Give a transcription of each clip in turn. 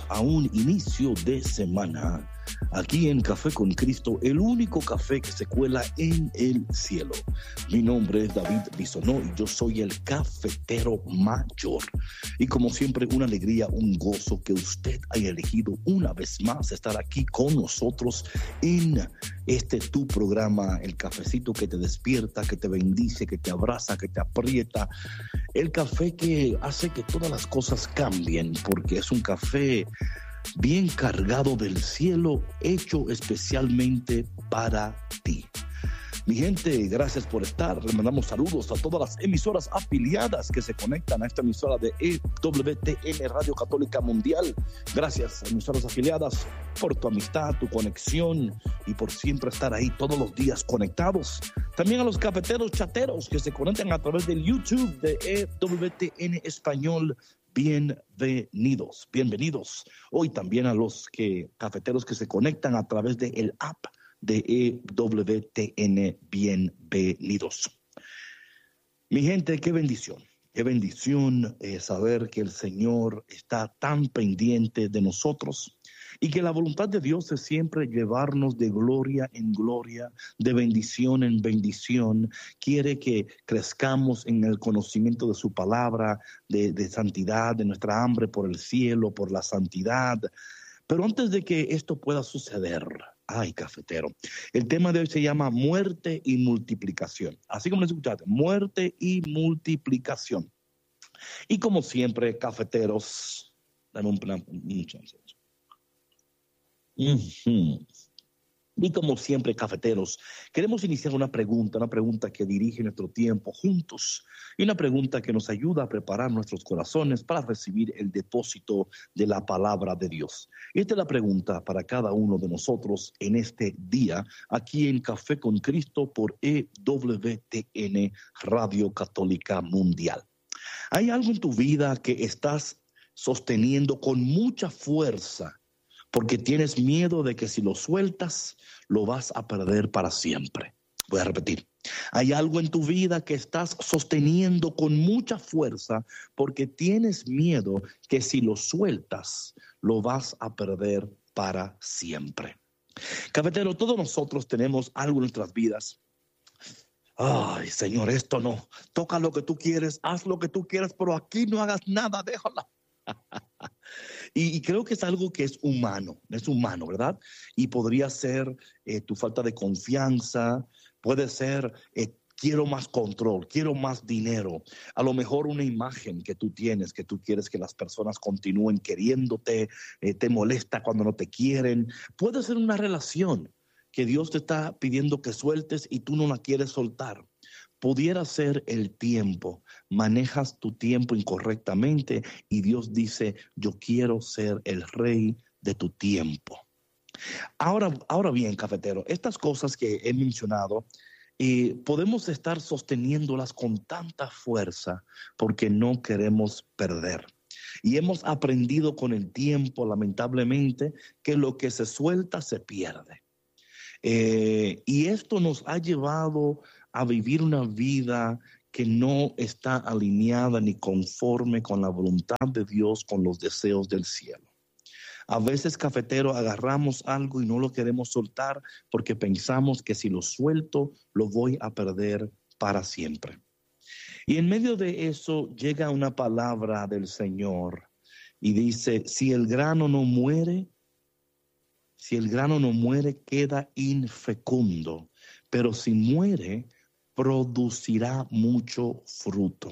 a un inicio de semana aquí en Café con Cristo, el único café que se cuela en el cielo. Mi nombre es David Bisonó y yo soy el cafetero mayor. Y como siempre, una alegría, un gozo que usted haya elegido una vez más estar aquí con nosotros en tu programa, el cafecito que te despierta, que te bendice, que te abraza, que te aprieta. El café que hace que todas las cosas cambien, porque es un café bien cargado del cielo, hecho especialmente para ti. Mi gente, gracias por estar. Le mandamos saludos a todas las emisoras afiliadas que se conectan a esta emisora de EWTN Radio Católica Mundial. Gracias, emisoras afiliadas, por tu amistad, tu conexión y por siempre estar ahí todos los días conectados. También a los cafeteros chateros que se conectan a través del YouTube de EWTN Español. Bienvenidos. Hoy también a los cafeteros que se conectan a través del app de EWTN, bienvenidos. Mi gente, qué bendición saber que el Señor está tan pendiente de nosotros y que la voluntad de Dios es siempre llevarnos de gloria en gloria, de bendición en bendición. Quiere que crezcamos en el conocimiento de su palabra, de santidad, de nuestra hambre por el cielo, por la santidad. Pero antes de que esto pueda suceder, ay, cafetero, el tema de hoy se llama muerte y multiplicación. Así como lo escuchaste, muerte y multiplicación. Y como siempre, cafeteros, dame un chance. Y como siempre, cafeteros, queremos iniciar una pregunta que dirige nuestro tiempo juntos y una pregunta que nos ayuda a preparar nuestros corazones para recibir el depósito de la palabra de Dios. Esta es la pregunta para cada uno de nosotros en este día, aquí en Café con Cristo por EWTN Radio Católica Mundial. ¿Hay algo en tu vida que estás sosteniendo con mucha fuerza porque tienes miedo de que si lo sueltas, lo vas a perder para siempre? Voy a repetir. Hay algo en tu vida que estás sosteniendo con mucha fuerza porque tienes miedo que si lo sueltas, lo vas a perder para siempre. Cafetero, todos nosotros tenemos algo en nuestras vidas. Ay, Señor, esto no. Toca lo que tú quieres, haz lo que tú quieras, pero aquí no hagas nada, déjala. Y creo que es algo que es humano, ¿verdad? Y podría ser tu falta de confianza, puede ser quiero más control, quiero más dinero, a lo mejor una imagen que tú tienes, que tú quieres que las personas continúen queriéndote, te molesta cuando no te quieren, puede ser una relación que Dios te está pidiendo que sueltes y tú no la quieres soltar. Pudiera ser el tiempo, manejas tu tiempo incorrectamente y Dios dice, yo quiero ser el rey de tu tiempo. Ahora bien, cafetero, estas cosas que he mencionado, podemos estar sosteniéndolas con tanta fuerza porque no queremos perder. Y hemos aprendido con el tiempo, lamentablemente, que lo que se suelta se pierde. Y esto nos ha llevado a vivir una vida que no está alineada ni conforme con la voluntad de Dios, con los deseos del cielo. A veces, cafetero, agarramos algo y no lo queremos soltar porque pensamos que si lo suelto, lo voy a perder para siempre. Y en medio de eso llega una palabra del Señor y dice, si el grano no muere, queda infecundo, pero si muere, producirá mucho fruto.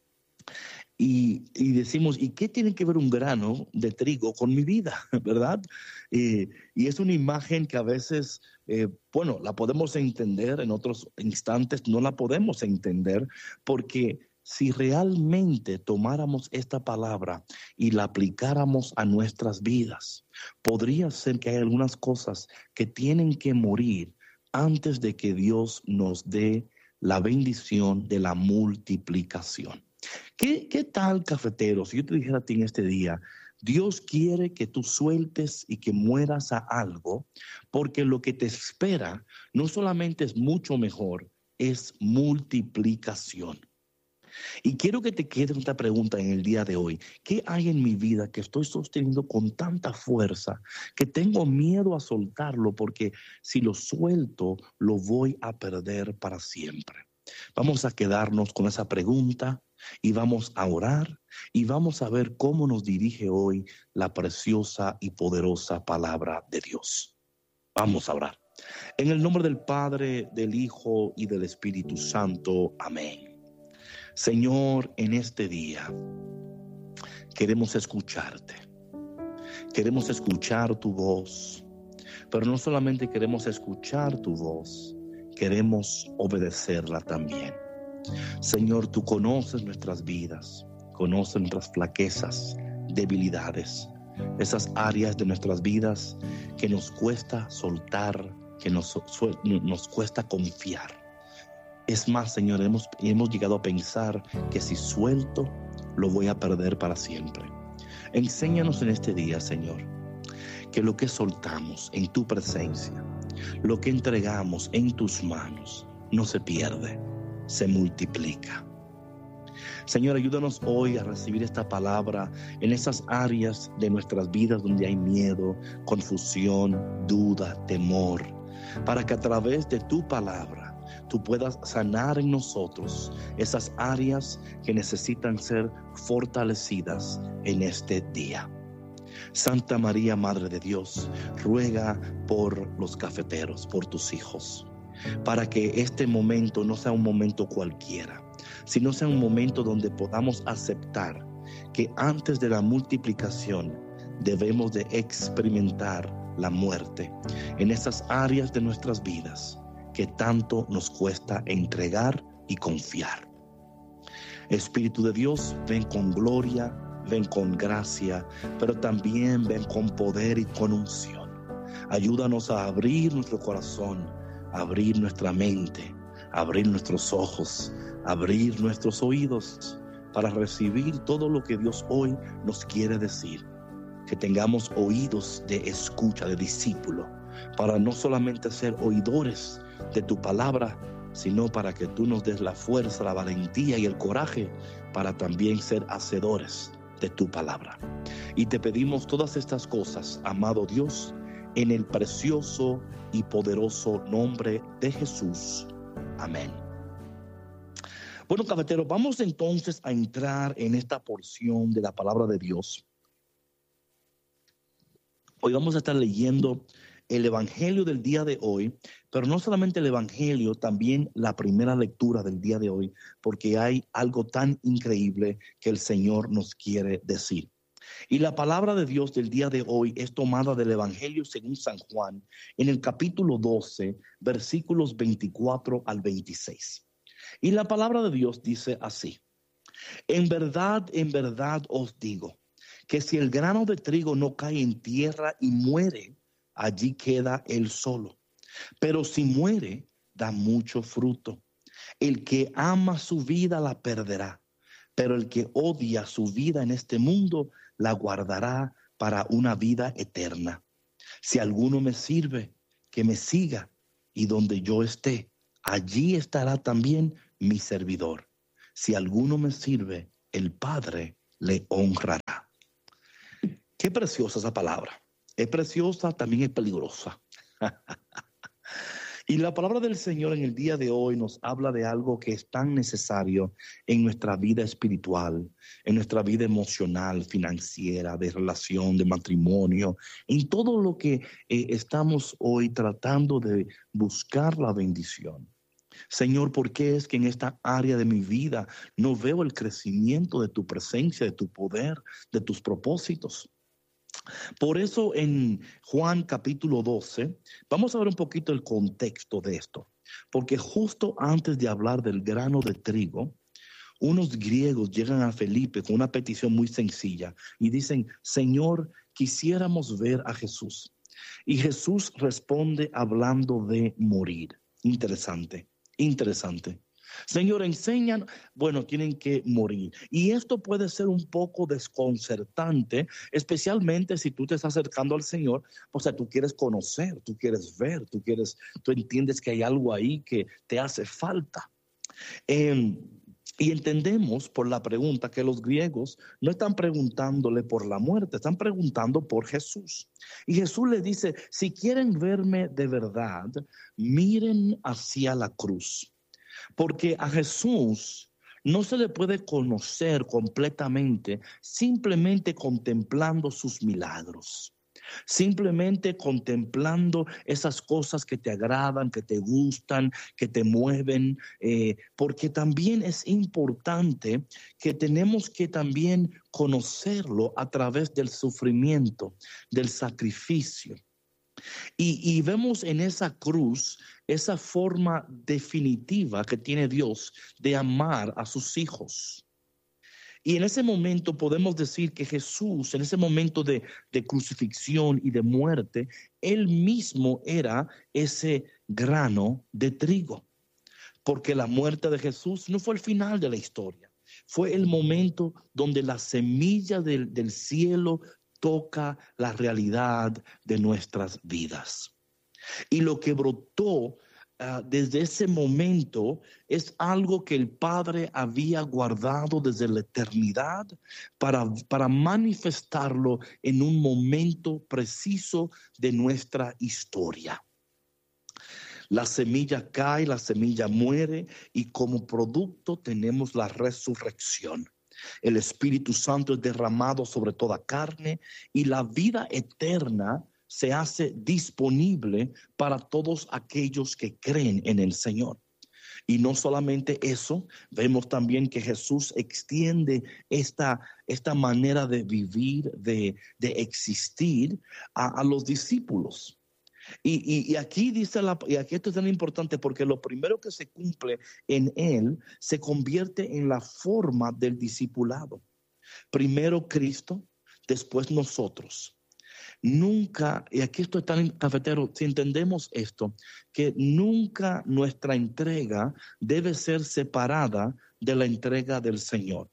Y decimos, ¿y qué tiene que ver un grano de trigo con mi vida? ¿Verdad? Y es una imagen que a veces, la podemos entender, en otros instantes no la podemos entender, porque si realmente tomáramos esta palabra y la aplicáramos a nuestras vidas, podría ser que hay algunas cosas que tienen que morir antes de que Dios nos dé la bendición de la multiplicación. ¿Qué tal, cafetero, si yo te dijera a ti en este día, Dios quiere que tú sueltes y que mueras a algo, porque lo que te espera no solamente es mucho mejor, es multiplicación. Y quiero que te quede esta pregunta en el día de hoy. ¿Qué hay en mi vida que estoy sosteniendo con tanta fuerza que tengo miedo a soltarlo porque si lo suelto lo voy a perder para siempre? Vamos a quedarnos con esa pregunta y vamos a orar y vamos a ver cómo nos dirige hoy la preciosa y poderosa palabra de Dios. Vamos a orar. En el nombre del Padre, del Hijo y del Espíritu Santo. Amén. Señor, en este día queremos escucharte. Queremos escuchar tu voz, pero no solamente queremos escuchar tu voz, queremos obedecerla también. Señor, tú conoces nuestras vidas, conoces nuestras flaquezas, debilidades, esas áreas de nuestras vidas que nos cuesta soltar, que nos cuesta confiar. Es más, Señor, hemos llegado a pensar que si suelto, lo voy a perder para siempre. Enséñanos en este día, Señor, que lo que soltamos en tu presencia, lo que entregamos en tus manos, no se pierde, se multiplica. Señor, ayúdanos hoy a recibir esta palabra en esas áreas de nuestras vidas donde hay miedo, confusión, duda, temor, para que a través de tu palabra tú puedas sanar en nosotros esas áreas que necesitan ser fortalecidas en este día. Santa María, Madre de Dios, ruega por los cafeteros, por tus hijos, para que este momento no sea un momento cualquiera, sino sea un momento donde podamos aceptar que antes de la multiplicación debemos de experimentar la muerte en esas áreas de nuestras vidas que tanto nos cuesta entregar y confiar. Espíritu de Dios, ven con gloria, ven con gracia, pero también ven con poder y con unción. Ayúdanos a abrir nuestro corazón, a abrir nuestra mente, a abrir nuestros ojos, a abrir nuestros oídos para recibir todo lo que Dios hoy nos quiere decir. Que tengamos oídos de escucha, de discípulo, para no solamente ser oidores de tu palabra, sino para que tú nos des la fuerza, la valentía y el coraje para también ser hacedores de tu palabra. Y te pedimos todas estas cosas, amado Dios, en el precioso y poderoso nombre de Jesús. Amén. Bueno, cafeteros, vamos entonces a entrar en esta porción de la palabra de Dios. Hoy vamos a estar leyendo el Evangelio del día de hoy, pero no solamente el Evangelio, también la primera lectura del día de hoy, porque hay algo tan increíble que el Señor nos quiere decir. Y la palabra de Dios del día de hoy es tomada del Evangelio según San Juan, en el capítulo 12, versículos 24 al 26. Y la palabra de Dios dice así: en verdad os digo, que si el grano de trigo no cae en tierra y muere, allí queda él solo. Pero si muere, da mucho fruto. El que ama su vida la perderá, pero el que odia su vida en este mundo la guardará para una vida eterna. Si alguno me sirve, que me siga, y donde yo esté, allí estará también mi servidor. Si alguno me sirve, el Padre le honrará. Qué preciosa esa palabra. Es preciosa, también es peligrosa. Y la palabra del Señor en el día de hoy nos habla de algo que es tan necesario en nuestra vida espiritual, en nuestra vida emocional, financiera, de relación, de matrimonio, en todo lo que estamos hoy tratando de buscar la bendición. Señor, ¿por qué es que en esta área de mi vida no veo el crecimiento de tu presencia, de tu poder, de tus propósitos? Por eso en Juan capítulo 12, vamos a ver un poquito el contexto de esto, porque justo antes de hablar del grano de trigo, unos griegos llegan a Felipe con una petición muy sencilla y dicen: Señor, quisiéramos ver a Jesús. Y Jesús responde hablando de morir. Interesante. Señor, enseñan, bueno, tienen que morir. Y esto puede ser un poco desconcertante, especialmente si tú te estás acercando al Señor. O sea, tú quieres conocer, tú quieres ver, tú entiendes que hay algo ahí que te hace falta. Y Y entendemos por la pregunta que los griegos no están preguntándole por la muerte, están preguntando por Jesús. Y Jesús le dice, si quieren verme de verdad, miren hacia la cruz. Porque a Jesús no se le puede conocer completamente simplemente contemplando sus milagros. Simplemente contemplando esas cosas que te agradan, que te gustan, que te mueven, porque también es importante que tenemos que también conocerlo a través del sufrimiento, del sacrificio. Y vemos en esa cruz esa forma definitiva que tiene Dios de amar a sus hijos. Y en ese momento podemos decir que Jesús, en ese momento de crucifixión y de muerte, él mismo era ese grano de trigo. Porque la muerte de Jesús no fue el final de la historia. Fue el momento donde la semilla del cielo toca la realidad de nuestras vidas. Y lo que brotó desde ese momento es algo que el Padre había guardado desde la eternidad para manifestarlo en un momento preciso de nuestra historia. La semilla cae, la semilla muere y como producto tenemos la resurrección. El Espíritu Santo es derramado sobre toda carne y la vida eterna se hace disponible para todos aquellos que creen en el Señor. Y no solamente eso, vemos también que Jesús extiende esta manera de vivir, de existir a los discípulos. Y aquí dice y aquí esto es tan importante porque lo primero que se cumple en él se convierte en la forma del discipulado. Primero Cristo, después nosotros. Nunca, y aquí esto es tan cafetero, si entendemos esto, que nunca nuestra entrega debe ser separada de la entrega del Señor.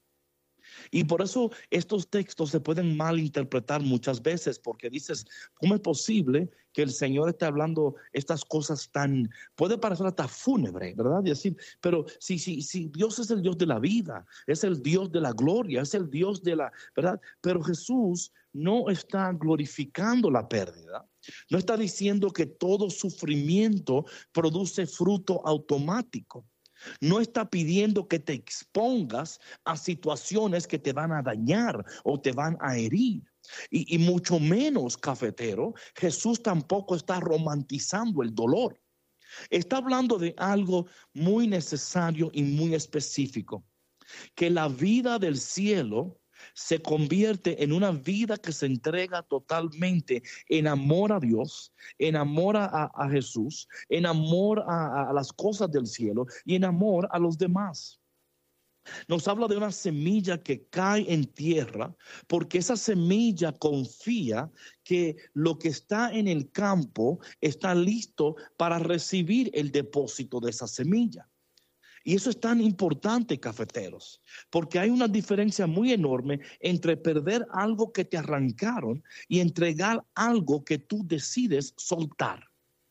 Y por eso estos textos se pueden malinterpretar muchas veces, porque dices, ¿cómo es posible que el Señor esté hablando estas cosas tan, puede parecer hasta fúnebre, ¿verdad? Y decir, pero si Dios es el Dios de la vida, es el Dios de la gloria, es el Dios de la, ¿verdad? Pero Jesús no está glorificando la pérdida. No está diciendo que todo sufrimiento produce fruto automático. No está pidiendo que te expongas a situaciones que te van a dañar o te van a herir. Y mucho menos, cafetero, Jesús tampoco está romantizando el dolor. Está hablando de algo muy necesario y muy específico. Que la vida del cielo se convierte en una vida que se entrega totalmente en amor a Dios, en amor a Jesús, en amor a las cosas del cielo y en amor a los demás. Nos habla de una semilla que cae en tierra porque esa semilla confía que lo que está en el campo está listo para recibir el depósito de esa semilla. Y eso es tan importante, cafeteros, porque hay una diferencia muy enorme entre perder algo que te arrancaron y entregar algo que tú decides soltar.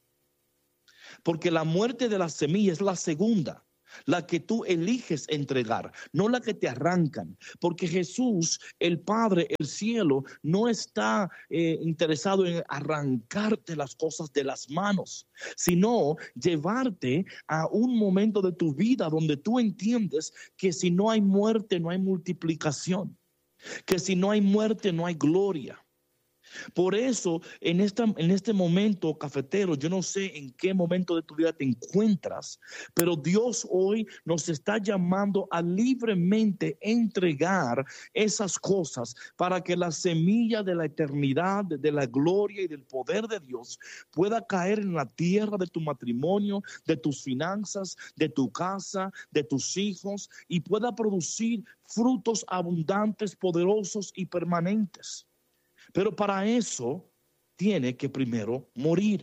Porque la muerte de la semilla es la segunda, la que tú eliges entregar, no la que te arrancan. Porque Jesús, el Padre, el cielo, no está interesado en arrancarte las cosas de las manos, sino llevarte a un momento de tu vida donde tú entiendes que si no hay muerte, no hay multiplicación, que si no hay muerte, no hay gloria. Por eso, en este momento, cafetero, yo no sé en qué momento de tu vida te encuentras, pero Dios hoy nos está llamando a libremente entregar esas cosas para que la semilla de la eternidad, de la gloria y del poder de Dios pueda caer en la tierra de tu matrimonio, de tus finanzas, de tu casa, de tus hijos y pueda producir frutos abundantes, poderosos y permanentes. Pero para eso tiene que primero morir.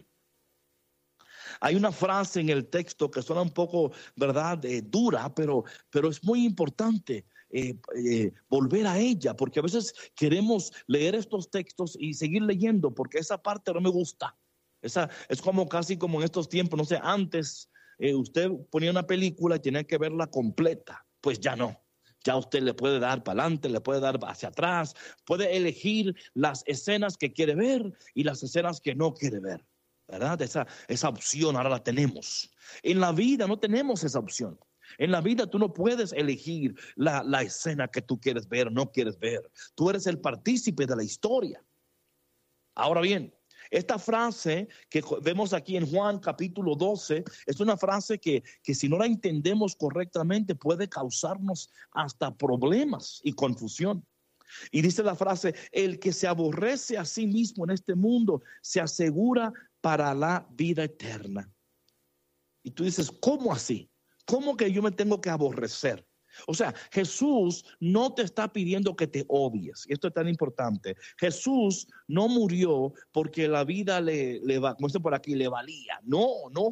Hay una frase en el texto que suena un poco, ¿verdad?, dura, pero es muy importante volver a ella, porque a veces queremos leer estos textos y seguir leyendo, porque esa parte no me gusta. Esa es como casi como en estos tiempos, no sé, antes usted ponía una película y tenía que verla completa. pues ya no. Ya usted le puede dar para adelante, le puede dar hacia atrás, puede elegir las escenas que quiere ver y las escenas que no quiere ver, ¿verdad? Esa opción ahora la tenemos. En la vida no tenemos esa opción. En la vida tú no puedes elegir la escena que tú quieres ver o no quieres ver. Tú eres el partícipe de la historia. Ahora bien, esta frase que vemos aquí en Juan capítulo 12 es una frase que si no la entendemos correctamente puede causarnos hasta problemas y confusión. Y dice la frase: el que se aborrece a sí mismo en este mundo se asegura para la vida eterna. Y tú dices, ¿cómo así? ¿Cómo que yo me tengo que aborrecer? O sea, Jesús no te está pidiendo que te odies. Y esto es tan importante. Jesús no murió porque la vida como dice por aquí, le valía. No.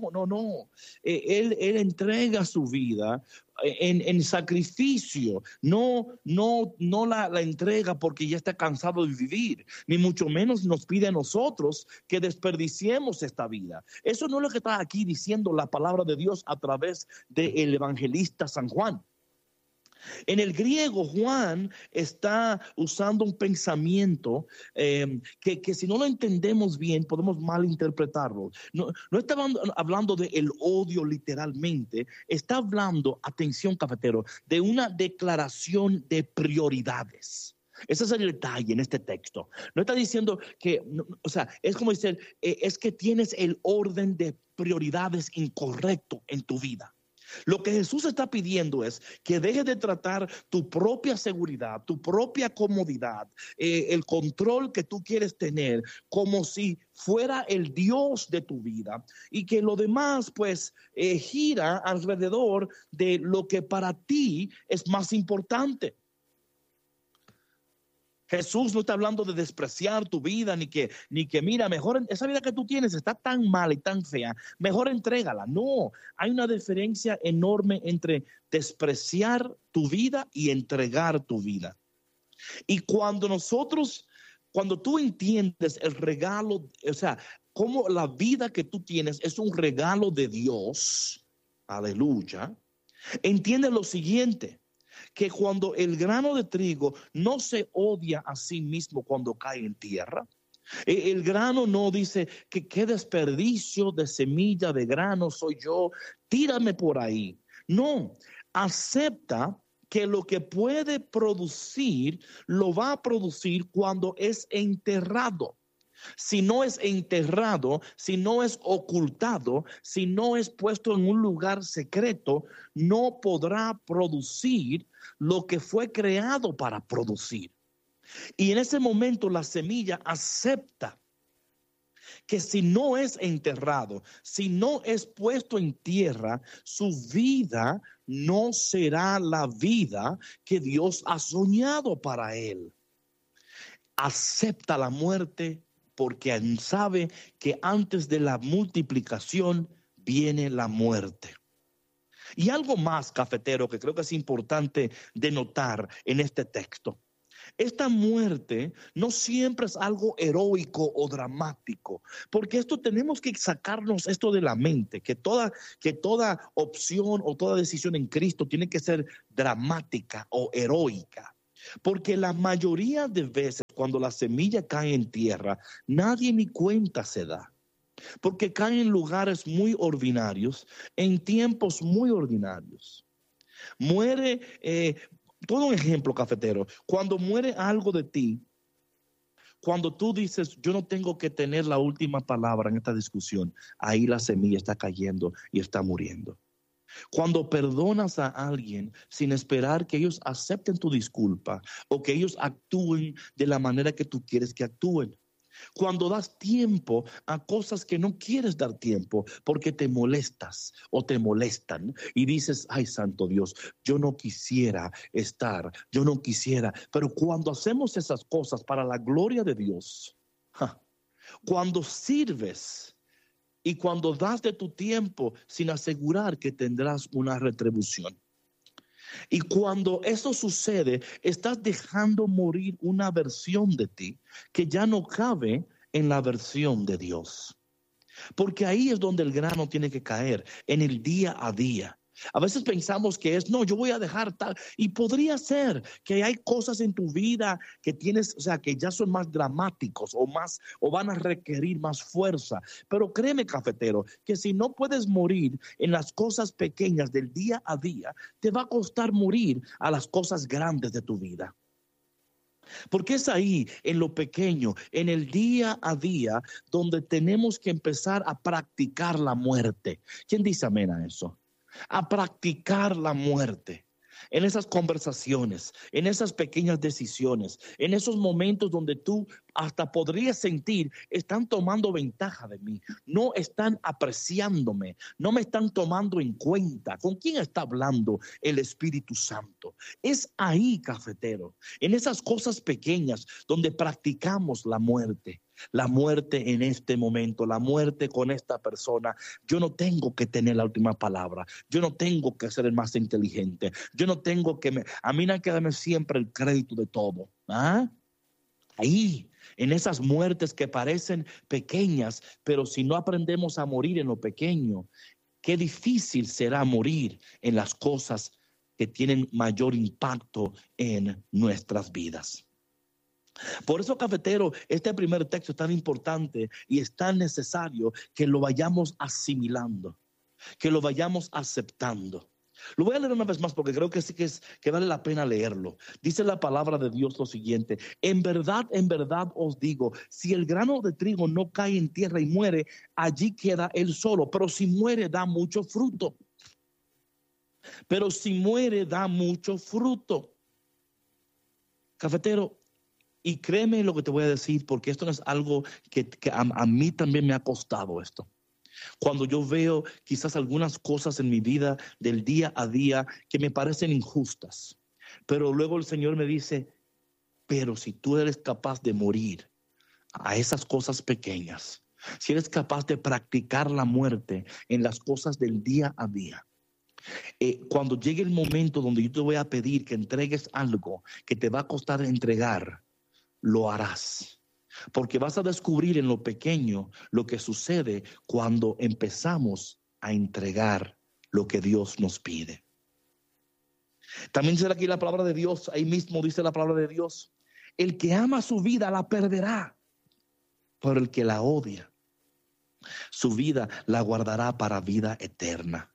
Él entrega su vida en sacrificio. No la entrega porque ya está cansado de vivir. Ni mucho menos nos pide a nosotros que desperdiciemos esta vida. Eso no es lo que está aquí diciendo la palabra de Dios a través del evangelista San Juan. En el griego, Juan está usando un pensamiento que si no lo entendemos bien, podemos malinterpretarlo. No está hablando del odio literalmente, está hablando, atención cafetero, de una declaración de prioridades. Ese es el detalle en este texto. No está diciendo que, o sea, es como decir, es que tienes el orden de prioridades incorrecto en tu vida. Lo que Jesús está pidiendo es que dejes de tratar tu propia seguridad, tu propia comodidad, el control que tú quieres tener como si fuera el Dios de tu vida y que lo demás pues gira alrededor de lo que para ti es más importante. Jesús no está hablando de despreciar tu vida, ni que mira, mejor esa vida que tú tienes está tan mala y tan fea, mejor entrégala. No, hay una diferencia enorme entre despreciar tu vida y entregar tu vida. Y cuando tú entiendes el regalo, o sea, cómo la vida que tú tienes es un regalo de Dios, aleluya, entiende lo siguiente: que cuando el grano de trigo no se odia a sí mismo cuando cae en tierra, el grano no dice que qué desperdicio de semilla de grano soy yo, tírame por ahí. No, acepta que lo que puede producir lo va a producir cuando es enterrado. Si no es enterrado, si no es ocultado, si no es puesto en un lugar secreto, no podrá producir lo que fue creado para producir. Y en ese momento la semilla acepta que si no es enterrado, si no es puesto en tierra, su vida no será la vida que Dios ha soñado para él. Acepta la muerte porque sabe que antes de la multiplicación viene la muerte. Y algo más, cafetero, que creo que es importante denotar en este texto. Esta muerte no siempre es algo heroico o dramático, porque esto tenemos que sacarnos esto de la mente, que toda opción o toda decisión en Cristo tiene que ser dramática o heroica. Porque la mayoría de veces cuando la semilla cae en tierra, nadie ni cuenta se da. Porque cae en lugares muy ordinarios, en tiempos muy ordinarios. Muere, todo un ejemplo, cafetero, cuando muere algo de ti, cuando tú dices, yo no tengo que tener la última palabra en esta discusión, ahí la semilla está cayendo y está muriendo. Cuando perdonas a alguien sin esperar que ellos acepten tu disculpa o que ellos actúen de la manera que tú quieres que actúen. Cuando das tiempo a cosas que no quieres dar tiempo porque te molestas o te molestan y dices, ay, santo Dios, yo no quisiera estar, yo no quisiera. Pero cuando hacemos esas cosas para la gloria de Dios, cuando sirves y cuando das de tu tiempo sin asegurar que tendrás una retribución. Y cuando eso sucede, estás dejando morir una versión de ti que ya no cabe en la versión de Dios. Porque ahí es donde el grano tiene que caer, en el día a día. A veces pensamos que es, no, yo voy a dejar tal. Y podría ser que hay cosas en tu vida que tienes, o sea, que ya son más dramáticos o van a requerir más fuerza. Pero créeme, cafetero, que si no puedes morir en las cosas pequeñas del día a día, te va a costar morir a las cosas grandes de tu vida. Porque es ahí, en lo pequeño, en el día a día, donde tenemos que empezar a practicar la muerte. ¿Quién dice amén a eso? A practicar la muerte. En esas conversaciones, en esas pequeñas decisiones, en esos momentos donde tú hasta podrías sentir, están tomando ventaja de mí, no están apreciándome, no me están tomando en cuenta. ¿Con quién está hablando el Espíritu Santo? Es ahí, cafetero, en esas cosas pequeñas donde practicamos la muerte. La muerte en este momento, la muerte con esta persona. Yo no tengo que tener la última palabra. Yo no tengo que ser el más inteligente. Yo no tengo que... a mí no hay que darme siempre el crédito de todo. ¿Ah? Ahí, en esas muertes que parecen pequeñas, pero si no aprendemos a morir en lo pequeño, qué difícil será morir en las cosas que tienen mayor impacto en nuestras vidas. Por eso, cafetero, este primer texto es tan importante y es tan necesario que lo vayamos asimilando, que lo vayamos aceptando. Lo voy a leer una vez más porque creo que sí que vale la pena leerlo. Dice la palabra de Dios lo siguiente: en verdad os digo, si el grano de trigo no cae en tierra y muere, allí queda él solo, pero si muere da mucho fruto. Pero si muere da mucho fruto. Cafetero, y créeme lo que te voy a decir, porque esto no es algo que a mí también me ha costado esto. Cuando yo veo quizás algunas cosas en mi vida del día a día que me parecen injustas, pero luego el Señor me dice, pero si tú eres capaz de morir a esas cosas pequeñas, si eres capaz de practicar la muerte en las cosas del día a día, cuando llegue el momento donde yo te voy a pedir que entregues algo que te va a costar entregar, lo harás. Porque vas a descubrir en lo pequeño lo que sucede cuando empezamos a entregar lo que Dios nos pide. También dice aquí la palabra de Dios, ahí mismo dice la palabra de Dios, el que ama su vida la perderá, pero el que la odia, su vida la guardará para vida eterna.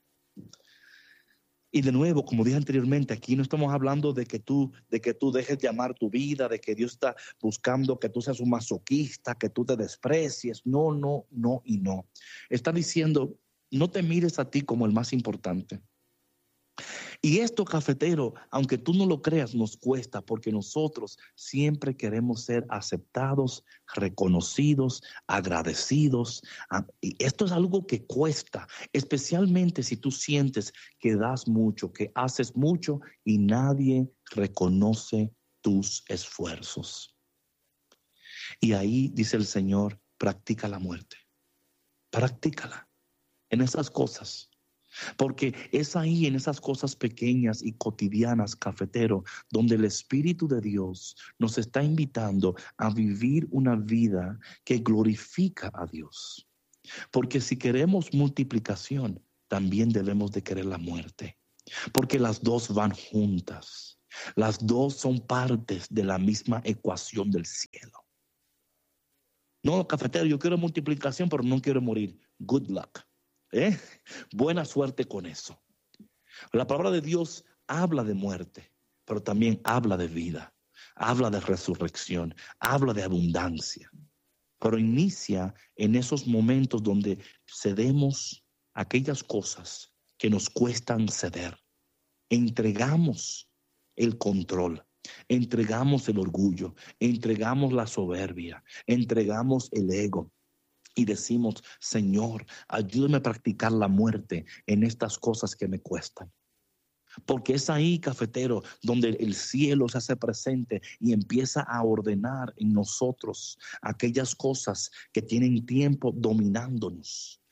Y de nuevo, como dije anteriormente, aquí no estamos hablando de que tú dejes de amar tu vida, de que Dios está buscando que tú seas un masoquista, que tú te desprecies. No, no, no y no. Está diciendo, no te mires a ti como el más importante. Y esto, cafetero, aunque tú no lo creas, nos cuesta porque nosotros siempre queremos ser aceptados, reconocidos, agradecidos. Y esto es algo que cuesta, especialmente si tú sientes que das mucho, que haces mucho y nadie reconoce tus esfuerzos. Y ahí dice el Señor, practica la muerte, practícala en esas cosas. Porque es ahí en esas cosas pequeñas y cotidianas, cafetero, donde el Espíritu de Dios nos está invitando a vivir una vida que glorifica a Dios. Porque si queremos multiplicación, también debemos de querer la muerte. Porque las dos van juntas. Las dos son partes de la misma ecuación del cielo. No, cafetero, yo quiero multiplicación, pero no quiero morir. Good luck. Buena suerte con eso. La palabra de Dios habla de muerte, pero también habla de vida, habla de resurrección, habla de abundancia. Pero inicia en esos momentos donde cedemos aquellas cosas que nos cuestan ceder. Entregamos el control, entregamos el orgullo, entregamos la soberbia, entregamos el ego. Y decimos, Señor, ayúdame a practicar la muerte en estas cosas que me cuestan. Porque es ahí, cafetero, donde el cielo se hace presente y empieza a ordenar en nosotros aquellas cosas que tienen tiempo dominándonos.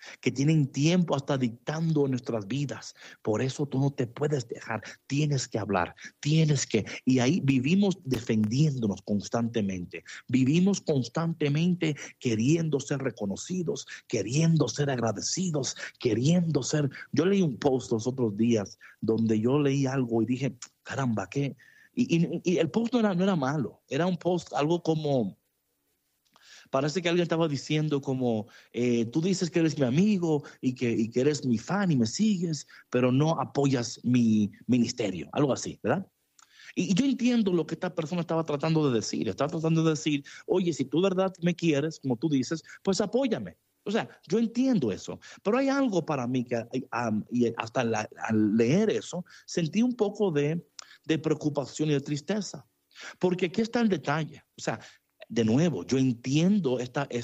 que tienen tiempo hasta dictando nuestras vidas. Por eso tú no te puedes dejar, tienes que hablar, y ahí vivimos defendiéndonos constantemente, vivimos constantemente queriendo ser reconocidos, queriendo ser agradecidos, queriendo ser. Yo leí un post los otros días donde yo leí algo y dije, caramba, ¿qué? Y el post no era malo, era un post algo como, parece que alguien estaba diciendo como, tú dices que eres mi amigo y que eres mi fan y me sigues, pero no apoyas mi ministerio, algo así, ¿verdad? Y yo entiendo lo que esta persona estaba tratando de decir. Estaba tratando de decir, oye, si tú de verdad me quieres, como tú dices, pues apóyame. O sea, yo entiendo eso, pero hay algo para mí que y hasta al leer eso, sentí un poco de preocupación y de tristeza, porque aquí está el detalle. O sea, de nuevo, yo entiendo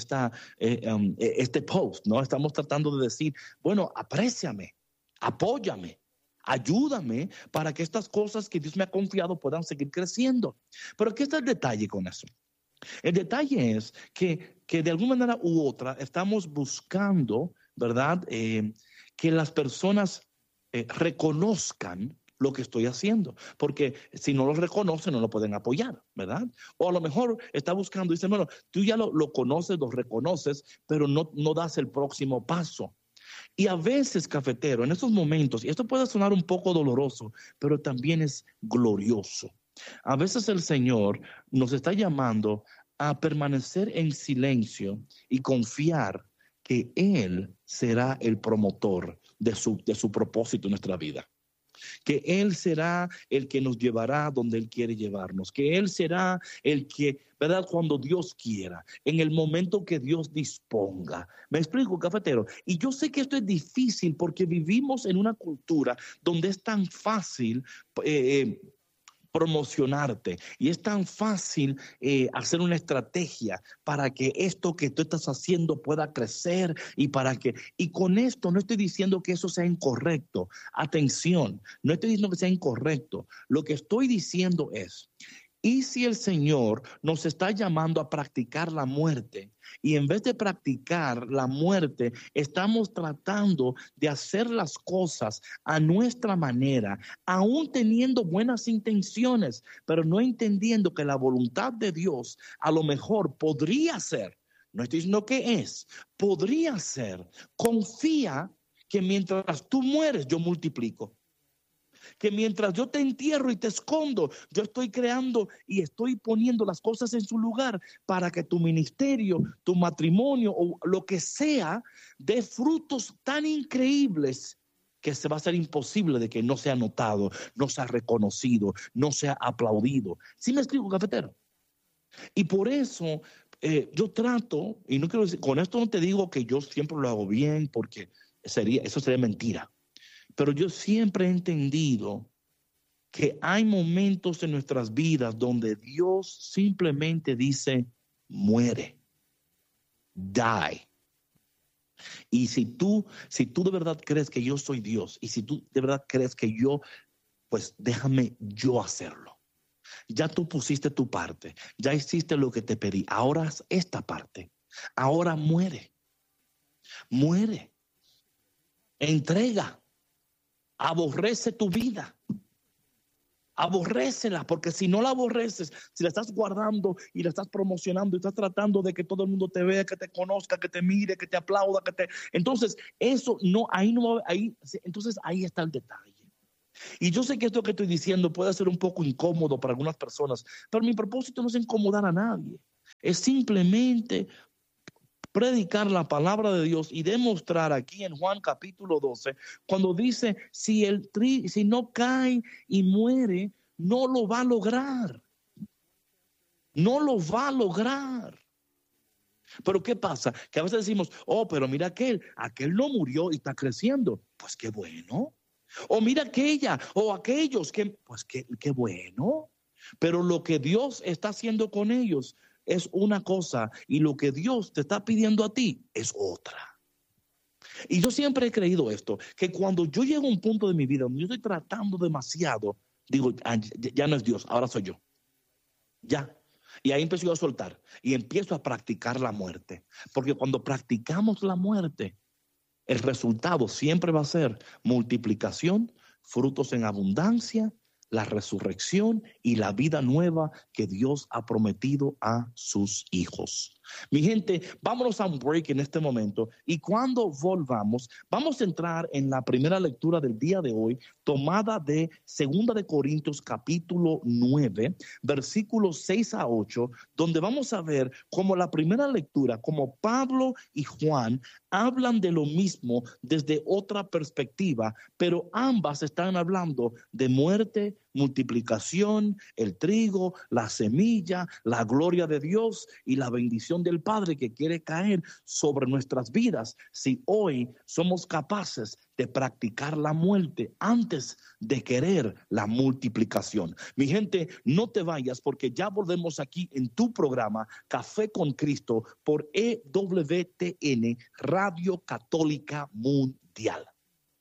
este post, ¿no? Estamos tratando de decir, bueno, apréciame, apóyame, ayúdame para que estas cosas que Dios me ha confiado puedan seguir creciendo. Pero aquí está el detalle con eso. El detalle es que de alguna manera u otra estamos buscando, ¿verdad? Que las personas reconozcan lo que estoy haciendo, porque si no lo reconocen no lo pueden apoyar, ¿verdad? O a lo mejor está buscando, dice, bueno, tú ya lo conoces, lo reconoces, pero no das el próximo paso. Y a veces, cafetero, en esos momentos, y esto puede sonar un poco doloroso, pero también es glorioso. A veces el Señor nos está llamando a permanecer en silencio y confiar que Él será el promotor de su propósito en nuestra vida. Que Él será el que nos llevará donde Él quiere llevarnos, que Él será el que, ¿verdad? Cuando Dios quiera, en el momento que Dios disponga. ¿Me explico, cafetero? Y yo sé que esto es difícil porque vivimos en una cultura donde es tan fácil promocionarte y es tan fácil hacer una estrategia para que esto que tú estás haciendo pueda crecer y con esto no estoy diciendo que eso sea incorrecto. Atención, no estoy diciendo que sea incorrecto. Lo que estoy diciendo es, ¿y si el Señor nos está llamando a practicar la muerte? Y en vez de practicar la muerte, estamos tratando de hacer las cosas a nuestra manera, aún teniendo buenas intenciones, pero no entendiendo que la voluntad de Dios a lo mejor podría ser, no estoy diciendo que es, podría ser, confía que mientras tú mueres, yo multiplico. Que mientras yo te entierro y te escondo, yo estoy creando y estoy poniendo las cosas en su lugar para que tu ministerio, tu matrimonio o lo que sea dé frutos tan increíbles que se va a hacer imposible de que no sea notado, no sea reconocido, no sea aplaudido. ¿Sí me explico, cafetero? Y por eso yo trato, y no quiero decir, con esto no te digo que yo siempre lo hago bien, porque eso sería mentira. Pero yo siempre he entendido que hay momentos en nuestras vidas donde Dios simplemente dice, muere, die. Y si tú de verdad crees que yo soy Dios, y si tú de verdad crees que yo, pues déjame yo hacerlo. Ya tú pusiste tu parte, ya hiciste lo que te pedí, ahora haz esta parte, ahora muere, entrega. Aborrece tu vida. Aborrécela, porque si no la aborreces, si la estás guardando y la estás promocionando y estás tratando de que todo el mundo te vea, que te conozca, que te mire, que te aplauda, entonces eso no, entonces ahí está el detalle. Y yo sé que esto que estoy diciendo puede ser un poco incómodo para algunas personas, pero mi propósito no es incomodar a nadie, es simplemente predicar la palabra de Dios y demostrar aquí en Juan capítulo 12, cuando dice, si no cae y muere, no lo va a lograr. No lo va a lograr. Pero ¿qué pasa? Que a veces decimos, oh, pero mira aquel no murió y está creciendo. Pues qué bueno. O mira aquella, o aquellos pues qué bueno. Pero lo que Dios está haciendo con ellos es una cosa y lo que Dios te está pidiendo a ti es otra. Y yo siempre he creído esto, que cuando yo llego a un punto de mi vida donde yo estoy tratando demasiado, digo, ya no es Dios, ahora soy yo. Ya. Y ahí empiezo yo a soltar y empiezo a practicar la muerte. Porque cuando practicamos la muerte, el resultado siempre va a ser multiplicación, frutos en abundancia, la resurrección y la vida nueva que Dios ha prometido a sus hijos. Mi gente, vámonos a un break en este momento y cuando volvamos, vamos a entrar en la primera lectura del día de hoy, tomada de 2 de Corintios capítulo 9, versículos 6 a 8, donde vamos a ver cómo la primera lectura, como Pablo y Juan hablan de lo mismo desde otra perspectiva, pero ambas están hablando de muerte, multiplicación, el trigo, la semilla, la gloria de Dios y la bendición del Padre que quiere caer sobre nuestras vidas si hoy somos capaces de practicar la muerte antes de querer la multiplicación. Mi gente, no te vayas porque ya volvemos aquí en tu programa Café con Cristo por EWTN Radio Católica Mundial.